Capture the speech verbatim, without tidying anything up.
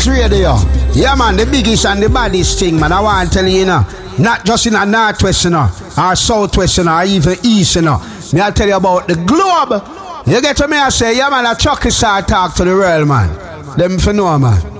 Kings Radio. Yeah, man, the biggest and the baddest thing, man. I want to tell you, you know, not just in the northwest, you know, or southwest, you know, or even east, you know. Me, I'll tell you about the globe. You get to me, I say, yeah, man, a Chucky star talk to the world, man. Them for know, man.